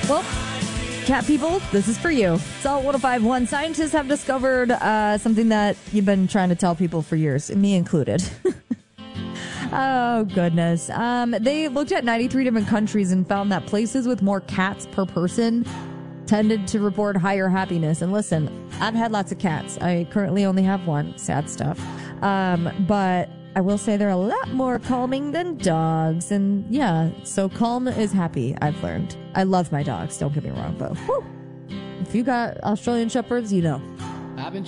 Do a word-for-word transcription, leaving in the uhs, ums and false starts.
Well, cat people, this is for you. Salt one oh five point one. Scientists have discovered uh, something that you've been trying to tell people for years, me included. Oh, goodness. Um, they looked at ninety-three different countries and found that places with more cats per person tended to report higher happiness. And listen, I've had lots of cats. I currently only have one. Sad stuff. Um, but I will say they're a lot more calming than dogs. And yeah, so calm is happy, I've learned. I love my dogs, don't get me wrong, but whew, if you got Australian Shepherds, you know. I've been